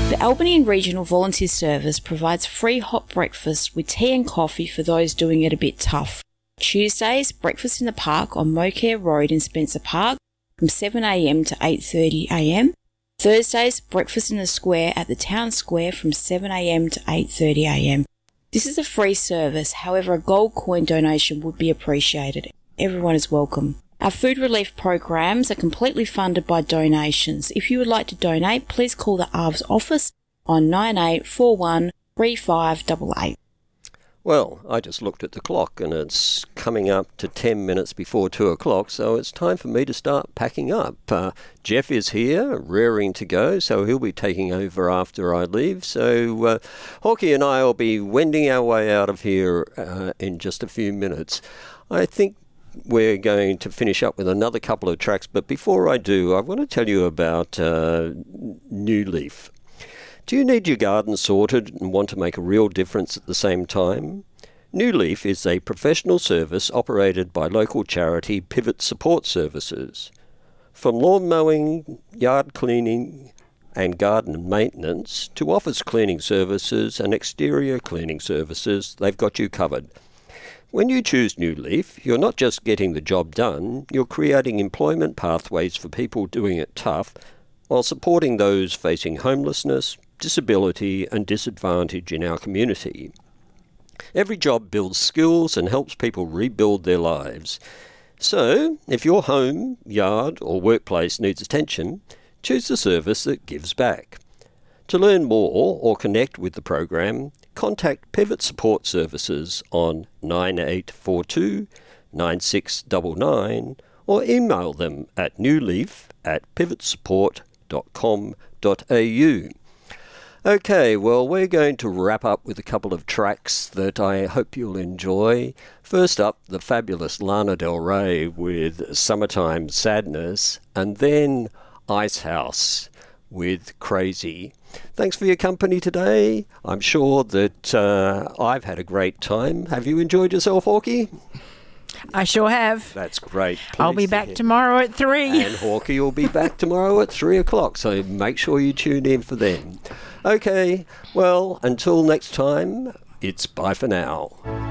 The Albany Regional Volunteer Service provides free hot breakfast with tea and coffee for those doing it a bit tough. Tuesdays, breakfast in the park on Mocare Road in Spencer Park from 7am to 8:30am. Thursdays, breakfast in the square at the town square from 7am to 8:30am. This is a free service, however a gold coin donation would be appreciated. Everyone is welcome. Our food relief programs are completely funded by donations. If you would like to donate, please call the ARV's office on 9841 3588. Well, I just looked at the clock and it's coming up to 10 minutes before 2 o'clock, so it's time for me to start packing up. Jeff is here, raring to go, so he'll be taking over after I leave. So Hawkie and I will be wending our way out of here in just a few minutes. I think we're going to finish up with another couple of tracks, but before I do, I want to tell you about New Leaf. Do you need your garden sorted and want to make a real difference at the same time? New Leaf is a professional service operated by local charity Pivot Support Services. From lawn mowing, yard cleaning and garden maintenance to office cleaning services and exterior cleaning services, they've got you covered. When you choose New Leaf, you're not just getting the job done, you're creating employment pathways for people doing it tough while supporting those facing homelessness, disability and disadvantage in our community. Every job builds skills and helps people rebuild their lives. So, if your home, yard or workplace needs attention, choose a service that gives back. To learn more or connect with the program, contact Pivot Support Services on 9842 9699 or email them at newleaf@pivotsupport.com.au. Okay, well, we're going to wrap up with a couple of tracks that I hope you'll enjoy. First up, the fabulous Lana Del Rey with Summertime Sadness, and then Icehouse with Crazy. Thanks for your company today. I'm sure that I've had a great time. Have you enjoyed yourself, Hawkie? I sure have. That's great. I'll be back tomorrow at 3. And Hawkie will be back tomorrow at 3 o'clock, so make sure you tune in for them. Okay, well, until next time, it's bye for now.